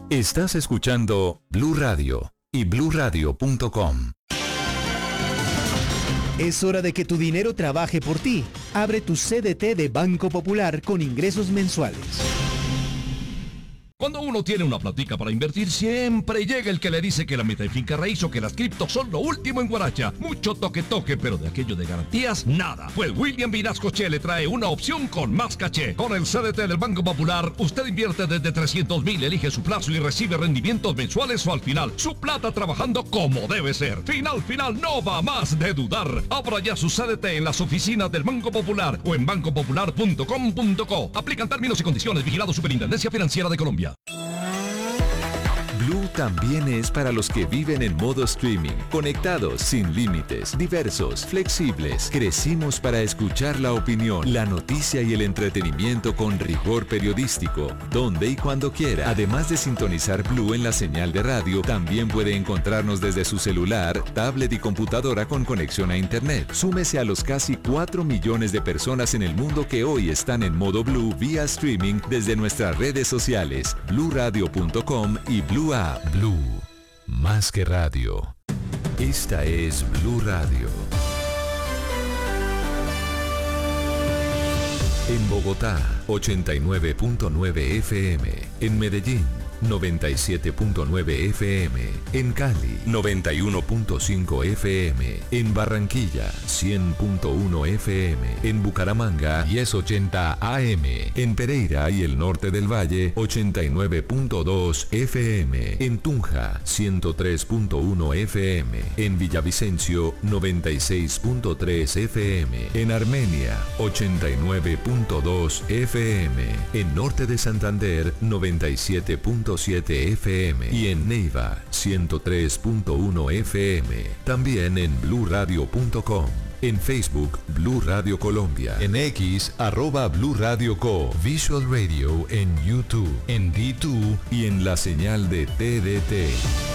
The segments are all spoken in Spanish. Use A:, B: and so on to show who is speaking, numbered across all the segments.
A: Estás escuchando Blue Radio y bluradio.com.
B: Es hora de que tu dinero trabaje por ti. Abre tu CDT de Banco Popular con ingresos mensuales.
C: Cuando uno tiene una platica para invertir, siempre llega el que le dice que la meta en finca raíz o que las criptos son lo último en guaracha. Mucho toque, pero de aquello de garantías, nada. Pues William Vinasco Che le trae una opción con más caché. Con el CDT del Banco Popular, usted invierte desde 300,000, elige su plazo y recibe rendimientos mensuales o al final. Su plata trabajando como debe ser. Final, no va más de dudar. Abra ya su CDT en las oficinas del Banco Popular o en bancopopular.com.co. Aplican términos y condiciones. Vigilado Superintendencia Financiera de Colombia.
A: Blue también es para los que viven en modo streaming, conectados, sin límites, diversos, flexibles. Crecimos para escuchar la opinión, la noticia y el entretenimiento con rigor periodístico, donde y cuando quiera. Además de sintonizar Blue en la señal de radio, también puede encontrarnos desde su celular, tablet y computadora con conexión a internet. Súmese a los casi 4 millones de personas en el mundo que hoy están en modo Blue vía streaming desde nuestras redes sociales, bluradio.com y Blue App. Blue, más que radio. Esta es Blue Radio. En Bogotá, 89.9 FM. En Medellín, 97.9 FM. En Cali, 91.5 FM. En Barranquilla, 100.1 FM. En Bucaramanga, 1080 AM. En Pereira y el norte del Valle, 89.2 FM. En Tunja, 103.1 FM. En Villavicencio, 96.3 FM. En Armenia, 89.2 FM. En norte de Santander, 97.7 FM y en Neiva 103.1 FM. También en bluradio.com. En Facebook, Blue Radio Colombia. En X, @Blue Radio Co. Visual Radio en YouTube, en D2 y en la señal de TDT.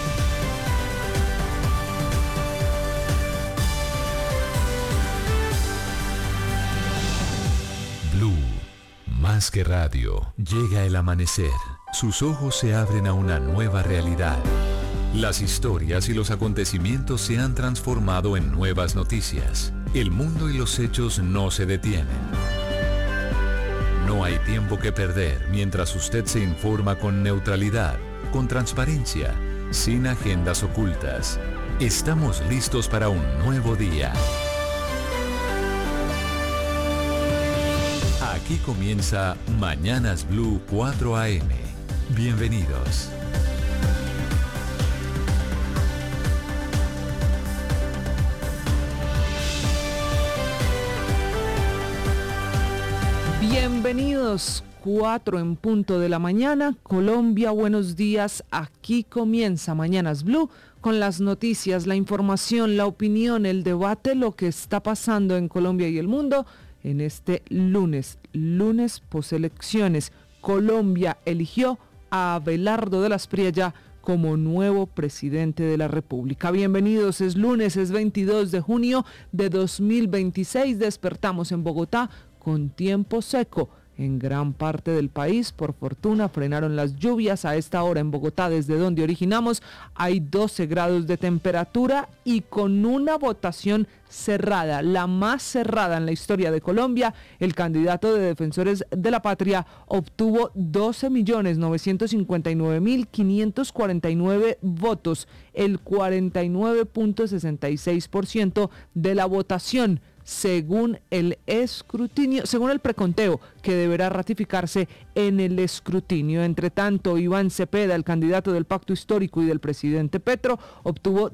A: Blue, más que radio. Llega el amanecer. Sus ojos se abren a una nueva realidad. Las historias y los acontecimientos se han transformado en nuevas noticias. El mundo y los hechos no se detienen. No hay tiempo que perder mientras usted se informa con neutralidad, con transparencia, sin agendas ocultas. Estamos listos para un nuevo día. Aquí comienza Mañanas Blue 4 AM. Bienvenidos.
D: Bienvenidos, 4 en punto de la mañana. Colombia, buenos días. Aquí comienza Mañanas Blue con las noticias, la información, la opinión, el debate, lo que está pasando en Colombia y el mundo en este lunes poselecciones. Colombia eligió a Abelardo de las Priella como nuevo presidente de la República. Bienvenidos, es lunes, es 22 de junio de 2026. Despertamos en Bogotá con tiempo seco. En gran parte del país, por fortuna, frenaron las lluvias. A esta hora en Bogotá, desde donde originamos, hay 12 grados de temperatura y con una votación cerrada, la más cerrada en la historia de Colombia. El candidato de Defensores de la Patria obtuvo 12.959.549 votos, el 49.66% de la votación. Según el preconteo que deberá ratificarse en el escrutinio. Entre tanto, Iván Cepeda, el candidato del Pacto Histórico y del presidente Petro, obtuvo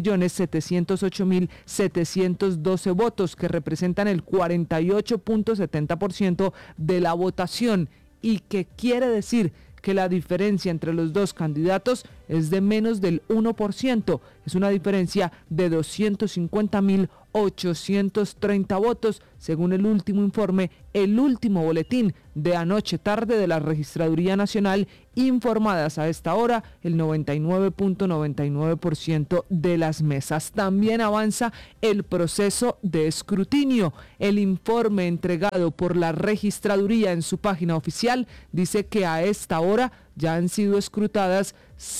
D: 12.708.712 votos, que representan el 48.70% de la votación, y que quiere decir que la diferencia entre los dos candidatos es de menos del 1%. Es una diferencia de 250.830 votos, según el último informe, el último boletín de anoche tarde de la Registraduría Nacional. Informadas a esta hora el 99.99% de las mesas. También avanza el proceso de escrutinio. El informe entregado por la Registraduría en su página oficial dice que a esta hora ya han sido escrutadas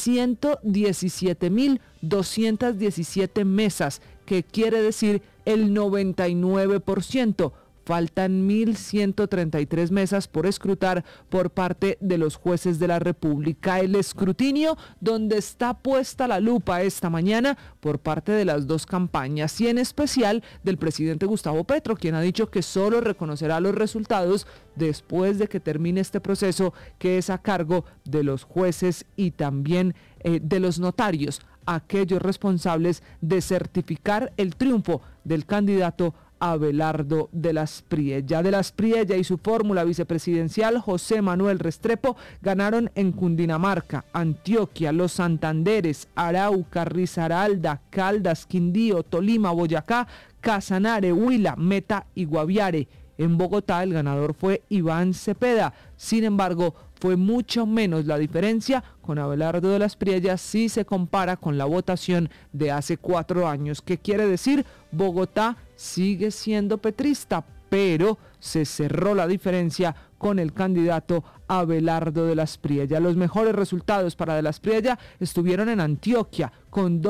D: 117.217 mesas, que quiere decir el 99%. Faltan 1.133 mesas por escrutar por parte de los jueces de la República. El escrutinio donde está puesta la lupa esta mañana por parte de las dos campañas y en especial del presidente Gustavo Petro, quien ha dicho que solo reconocerá los resultados después de que termine este proceso, que es a cargo de los jueces y también de los notarios, aquellos responsables de certificar el triunfo del candidato Abelardo de las Priella. De las Priella y su fórmula vicepresidencial José Manuel Restrepo ganaron en Cundinamarca, Antioquia, Los Santanderes, Arauca, Risaralda, Caldas, Quindío, Tolima, Boyacá, Casanare, Huila, Meta y Guaviare. En Bogotá el ganador fue Iván Cepeda. Sin embargo, fue mucho menos la diferencia con Abelardo de las Priella si se compara con la votación de hace 4 años. ¿Qué quiere decir? Bogotá sigue siendo petrista, pero se cerró la diferencia con el candidato Abelardo de las Priella. Los mejores resultados para de las Priella estuvieron en Antioquia, con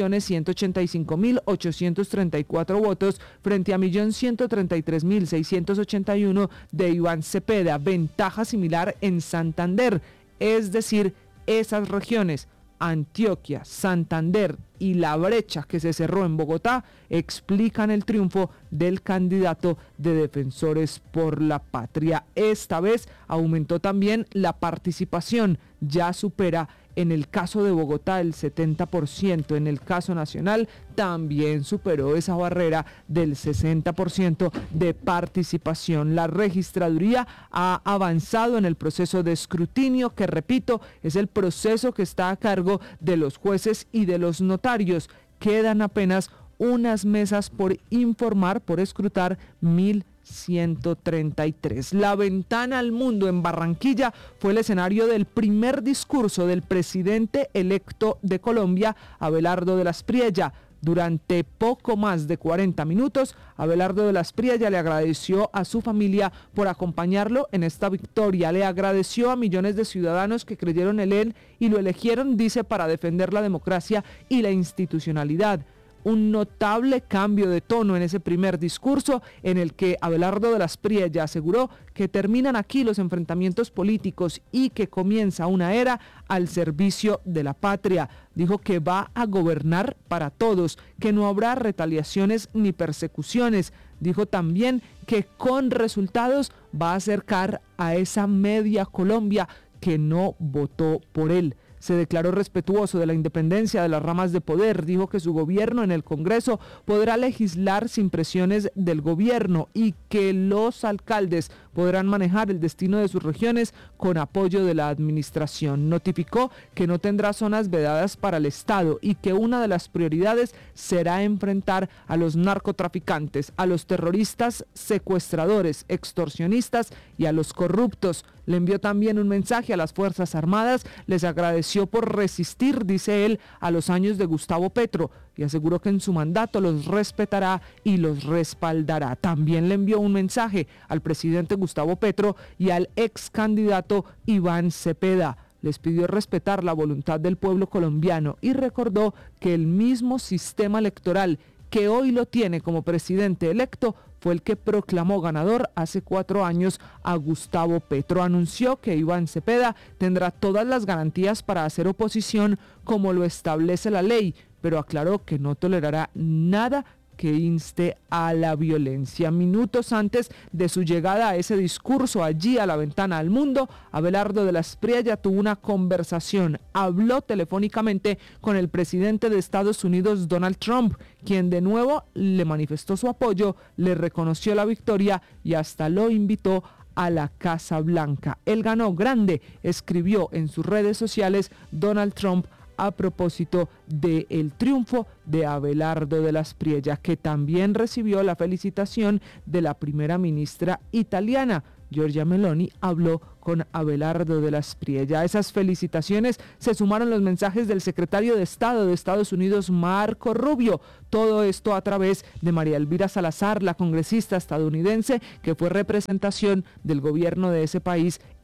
D: 2.185.834 votos frente a 1.133.681 de Iván Cepeda. Ventaja similar en Santander, es decir, esas regiones, Antioquia, Santander y la brecha que se cerró en Bogotá, explican el triunfo del candidato de Defensores por la Patria. Esta vez aumentó también la participación, ya supera en el caso de Bogotá el 70%, en el caso nacional también superó esa barrera del 60% de participación. La registraduría ha avanzado en el proceso de escrutinio, que repito, es el proceso que está a cargo de los jueces y de los notarios. Quedan apenas unas mesas por informar, por escrutar, 1.133. La ventana al mundo en Barranquilla fue el escenario del primer discurso del presidente electo de Colombia, Abelardo de las Priella. Durante poco más de 40 minutos, Abelardo de las Priella le agradeció a su familia por acompañarlo en esta victoria. Le agradeció a millones de ciudadanos que creyeron en él y lo eligieron, dice, para defender la democracia y la institucionalidad. Un notable cambio de tono en ese primer discurso, en el que Abelardo de las Priella aseguró que terminan aquí los enfrentamientos políticos y que comienza una era al servicio de la patria. Dijo que va a gobernar para todos, que no habrá retaliaciones ni persecuciones. Dijo también que con resultados va a acercar a esa media Colombia que no votó por él. Se declaró respetuoso de la independencia de las ramas de poder. Dijo que su gobierno en el Congreso podrá legislar sin presiones del gobierno y que los alcaldes podrán manejar el destino de sus regiones con apoyo de la administración. Notificó que no tendrá zonas vedadas para el Estado y que una de las prioridades será enfrentar a los narcotraficantes, a los terroristas, secuestradores, extorsionistas y a los corruptos. Le envió también un mensaje a las Fuerzas Armadas, les agradeció por resistir, dice él, a los años de Gustavo Petro y aseguró que en su mandato los respetará y los respaldará. También le envió un mensaje al presidente Gustavo Petro y al ex candidato Iván Cepeda. Les pidió respetar la voluntad del pueblo colombiano y recordó que el mismo sistema electoral que hoy lo tiene como presidente electo fue el que proclamó ganador hace 4 años a Gustavo Petro. Anunció que Iván Cepeda tendrá todas las garantías para hacer oposición como lo establece la ley, pero aclaró que no tolerará nada que inste a la violencia. Minutos antes de su llegada a ese discurso allí a la ventana al mundo, Abelardo de las Priella tuvo una conversación, habló telefónicamente con el presidente de Estados Unidos, Donald Trump, quien de nuevo le manifestó su apoyo, le reconoció la victoria y hasta lo invitó a la Casa Blanca. Él ganó grande, escribió en sus redes sociales Donald Trump a propósito del triunfo de Abelardo de las Priella, que también recibió la felicitación de la primera ministra italiana. Giorgia Meloni habló con Abelardo de las Priella. A esas felicitaciones se sumaron los mensajes del secretario de Estado de Estados Unidos, Marco Rubio. Todo esto a través de María Elvira Salazar, la congresista estadounidense, que fue representación del gobierno de ese país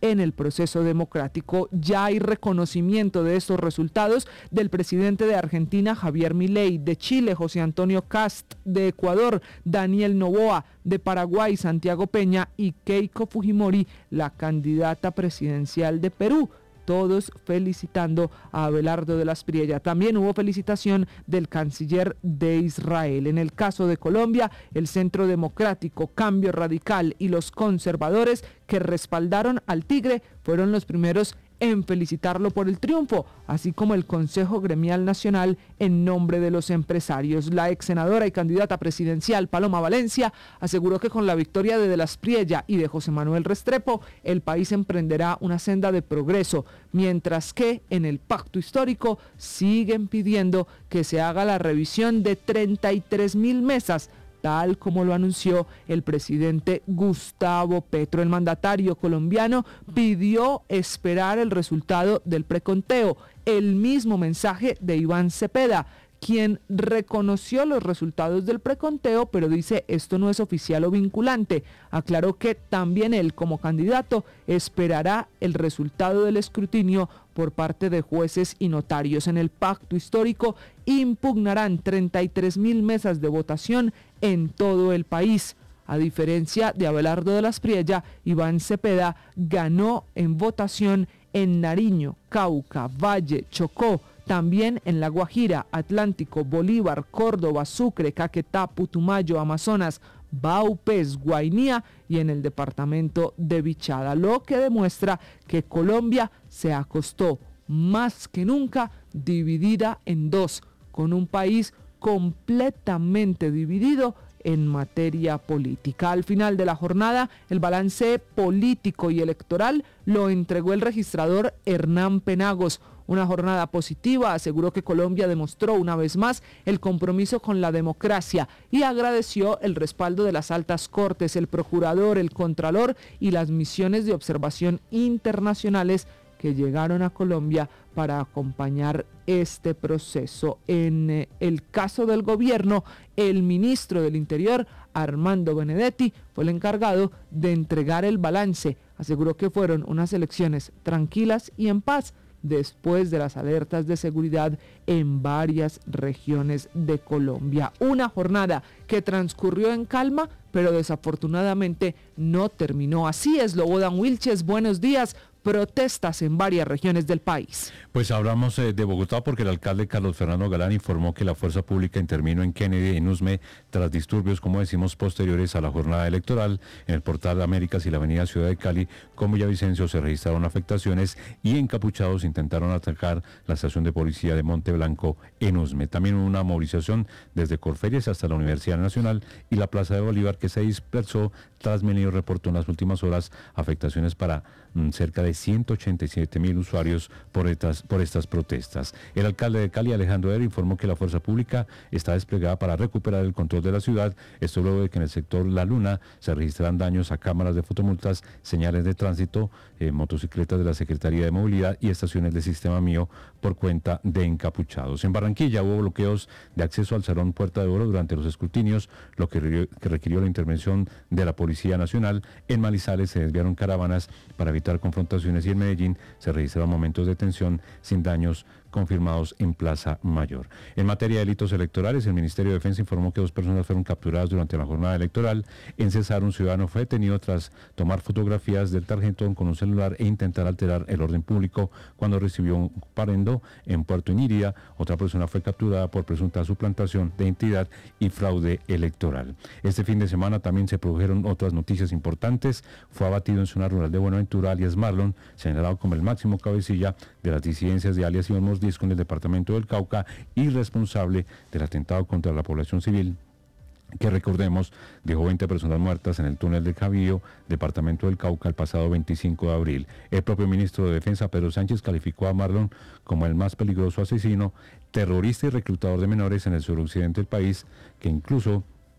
D: en el proceso democrático. Ya hay reconocimiento de estos resultados del presidente de Argentina, Javier Milei, de Chile, José Antonio Kast, de Ecuador, Daniel Noboa, de Paraguay, Santiago Peña y Keiko Fujimori, la candidata presidencial de Perú. Todos felicitando a Abelardo de las Priella. También hubo felicitación del canciller de Israel. En el caso de Colombia, el Centro Democrático, Cambio Radical y los conservadores que respaldaron al Tigre fueron los primeros en felicitarlo por el triunfo, así como el Consejo Gremial Nacional en nombre de los empresarios. La ex senadora y candidata presidencial Paloma Valencia aseguró que con la victoria de las Priella y de José Manuel Restrepo, el país emprenderá una senda de progreso, mientras que en el pacto histórico siguen pidiendo que se haga la revisión de 33.000 mesas, tal como lo anunció el presidente Gustavo Petro. El mandatario colombiano pidió esperar el resultado del preconteo, el mismo mensaje de Iván Cepeda, quien reconoció los resultados del preconteo, pero dice esto no es oficial o vinculante. Aclaró que también él, como candidato, esperará el resultado del escrutinio por parte de jueces y notarios. En el pacto histórico impugnarán 33.000 mesas de votación en todo el país. A diferencia de Abelardo de las Priella, Iván Cepeda ganó en votación en Nariño, Cauca, Valle, Chocó, también en La Guajira, Atlántico, Bolívar, Córdoba, Sucre, Caquetá, Putumayo, Amazonas, Vaupés, Guainía y en el departamento de Vichada, lo que demuestra que Colombia se acostó más que nunca dividida en dos, con un país completamente dividido en materia política. Al final de la jornada, el balance político y electoral lo entregó el registrador Hernán Penagos. Una jornada positiva, aseguró que Colombia demostró una vez más el compromiso con la democracia y agradeció el respaldo de las altas cortes, el procurador, el contralor y las misiones de observación internacionales que llegaron a Colombia para acompañar este proceso. En el caso del gobierno, el ministro del Interior, Armando Benedetti, fue el encargado de entregar el balance. Aseguró que fueron unas elecciones tranquilas y en paz, después de las alertas de seguridad en varias regiones de Colombia. Una jornada que transcurrió en calma, pero desafortunadamente no terminó así. Es Lobodan Wilches, buenos días. Protestas en varias regiones del país.
E: Pues hablamos de Bogotá porque el alcalde Carlos Fernando Galán informó que la fuerza pública intervino en Kennedy, en Usme, tras disturbios, como decimos, posteriores a la jornada electoral. En el Portal de Américas y la avenida Ciudad de Cali, como Villavicencio, se registraron afectaciones y encapuchados intentaron atacar la estación de policía de Monte Blanco en Usme. También hubo una movilización desde Corferias hasta la Universidad Nacional y la Plaza de Bolívar, que se dispersó. Transmilenio reportó en las últimas horas afectaciones para cerca de 187.000 usuarios por estas protestas. El alcalde de Cali, Alejandro Herrera, informó que la fuerza pública está desplegada para recuperar el control de la ciudad. Esto luego de que en el sector La Luna se registraran daños a cámaras de fotomultas, señales de tránsito, motocicletas de la Secretaría de Movilidad y estaciones de Sistema Mío por cuenta de encapuchados. En Barranquilla hubo bloqueos de acceso al Salón Puerta de Oro durante los escrutinios, lo que requirió la intervención de la Policía Nacional. En Manizales se desviaron caravanas para evitar confrontaciones y en Medellín se registraron momentos de tensión sin daños confirmados en Plaza Mayor. En materia de delitos electorales, el Ministerio de Defensa informó que 2 personas fueron capturadas durante la jornada electoral. En Cesar, un ciudadano fue detenido tras tomar fotografías del tarjetón con un celular e intentar alterar el orden público cuando recibió un parendo. En Puerto Inírida, otra persona fue capturada por presunta suplantación de identidad y fraude electoral. Este fin de semana también se produjeron otras noticias importantes. Fue abatido en zona rural de Buenaventura, alias Marlon, señalado como el máximo cabecilla de las disidencias de alias Iván Mordisco en el departamento del Cauca y responsable del atentado contra la población civil, que recordemos dejó 20 personas muertas en el túnel del Javío, departamento del Cauca, el pasado 25 de abril. El propio ministro de Defensa, Pedro Sánchez, calificó a Marlon como el más peligroso asesino, terrorista y reclutador de menores en el suroccidente del país, que incluso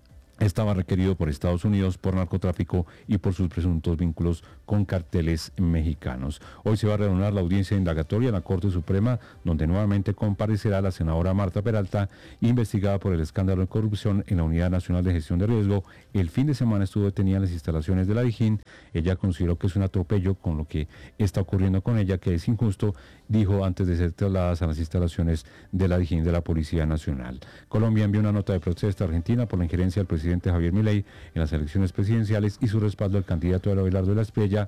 E: estaba requerido por Estados Unidos por narcotráfico y por sus presuntos vínculos con carteles mexicanos. Hoy se va a reanudar la audiencia indagatoria en la Corte Suprema, donde nuevamente comparecerá la senadora Marta Peralta, investigada por el escándalo de corrupción en la Unidad Nacional de Gestión de Riesgo. El fin de semana estuvo detenida en las instalaciones de la Dijín. Ella consideró que es un atropello con lo que está ocurriendo con ella, que es injusto, dijo antes de ser trasladadas a las instalaciones de la Dijín de la Policía Nacional. Colombia envió una nota de protesta a Argentina por la injerencia del presidente Javier Milei en las elecciones presidenciales y su respaldo al candidato de Abelardo de la Espriella.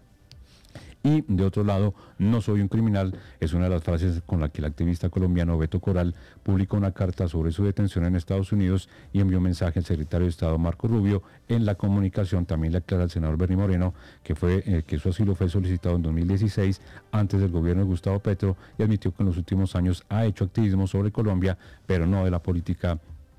E: Y de otro lado, no soy un criminal, es una de las frases con la que el activista colombiano Beto Coral publicó una carta sobre su detención en Estados Unidos y envió un mensaje al secretario de Estado Marco Rubio. En la comunicación también le aclara al senador Bernie Moreno que su asilo fue solicitado en 2016 antes del gobierno de Gustavo Petro, y admitió que en los últimos años ha hecho activismo sobre Colombia, pero no de la política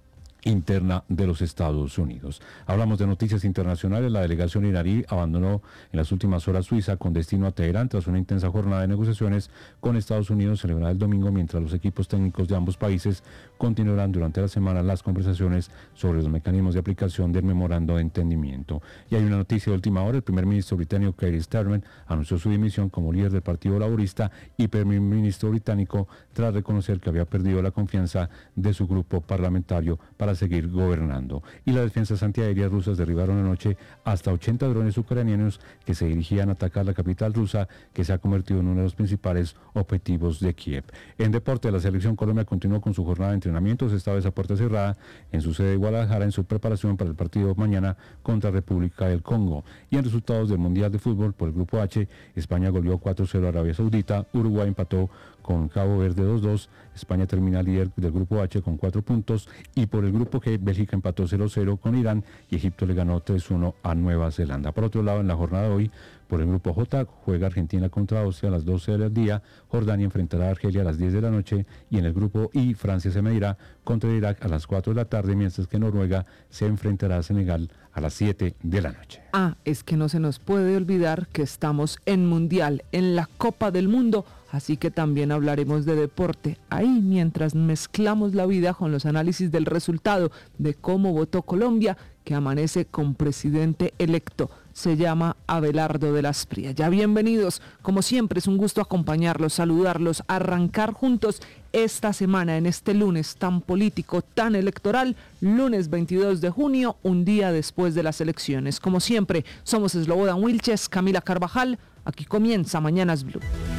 E: interna de los Estados Unidos. Hablamos de noticias internacionales. La delegación iraní abandonó en las últimas horas Suiza con destino a Teherán tras una intensa jornada de negociaciones con Estados Unidos celebrada el domingo, mientras los equipos técnicos de ambos países continuarán durante la semana las conversaciones sobre los mecanismos de aplicación del memorando de entendimiento. Y hay una noticia de última hora. El primer ministro británico Keir Starmer anunció su dimisión como líder del Partido Laborista y primer ministro británico tras reconocer que había perdido la confianza de su grupo parlamentario para seguir gobernando. Y las defensas antiaéreas rusas derribaron anoche hasta 80 drones ucranianos que se dirigían a atacar la capital rusa, que se ha convertido en uno de los principales objetivos de Kiev. En deporte, la selección Colombia continuó con su jornada de entrenamientos, esta vez a puerta cerrada, en su sede de Guadalajara, en su preparación para el partido mañana contra República del Congo. Y en resultados del Mundial de Fútbol por el Grupo H, España goleó 4-0 a Arabia Saudita, Uruguay empató con Cabo Verde 2-2, España termina líder del Grupo H con 4 puntos, y por el Grupo G, Bélgica empató 0-0 con Irán y Egipto le ganó 3-1 a Nueva Zelanda. Por otro lado, en la jornada de hoy, por el Grupo J, juega Argentina contra Austria a las 12 del día, Jordania enfrentará a Argelia a las 10 de la noche, y en el Grupo I, Francia se medirá contra Irak a las 4 de la tarde, mientras que Noruega se enfrentará a Senegal a las 7 de la noche.
D: Es que no se nos puede olvidar que estamos en Mundial, en la Copa del Mundo, así que también hablaremos de deporte ahí mientras mezclamos la vida con los análisis del resultado de cómo votó Colombia, que amanece con presidente electo. Se llama Abelardo de la Espriella. Ya bienvenidos, como siempre es un gusto acompañarlos, saludarlos, arrancar juntos esta semana en este lunes tan político, tan electoral, lunes 22 de junio, un día después de las elecciones. Como siempre, somos Slobodan Wilches, Camila Carvajal, aquí comienza Mañanas Blue.